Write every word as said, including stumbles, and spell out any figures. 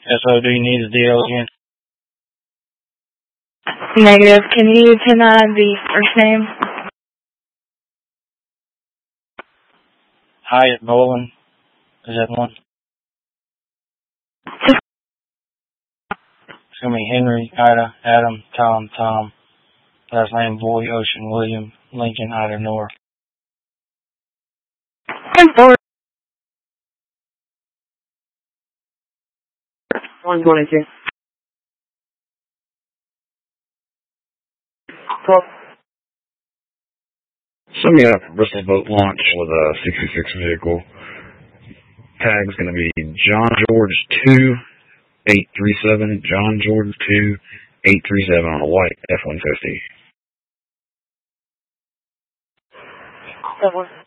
S O D needs D L again. Negative. Can you deny the first name? Hyatt Boland. Is that one? It's going to be Henry, Ida, Adam, Tom, Tom. Last name, Boy, Ocean, William, Lincoln, Ida, Nora. Four. one twenty-two. twelve. Send me up for Bristol boat launch with a sixty-six vehicle. Tag's going to be John George two eight three seven, John George two eight three seven on a white F one fifty. Seven.